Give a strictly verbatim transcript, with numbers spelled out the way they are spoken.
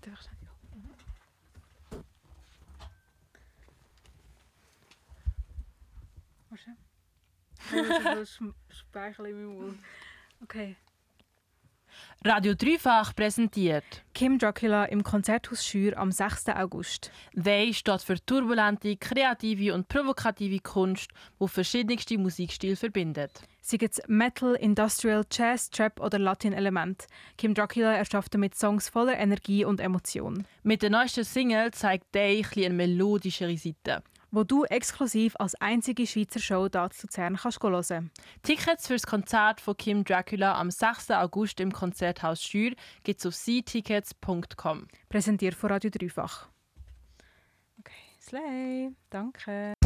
Warte, warte. Warte. Ich habe Speichel in meinem Mund. Okay. Radio Dreifach präsentiert Kim Dracula im Konzerthaus Schür am sechsten August. W steht für turbulente, kreative und provokative Kunst, die verschiedenste Musikstile verbindet. Sei es Metal, Industrial, Jazz, Trap oder Latin-Element. Kim Dracula erschafft damit Songs voller Energie und Emotion. Mit der neuesten Single zeigt Day eine melodischere Seite, Wo du exklusiv als einzige Schweizer Show hier zu Luzern kannst hören. Tickets für das Konzert von Kim Dracula am sechsten August im Konzerthaus Schür gibt es auf c tickets punkt com. Präsentiert von Radio Dreifach. Okay, Slay, danke.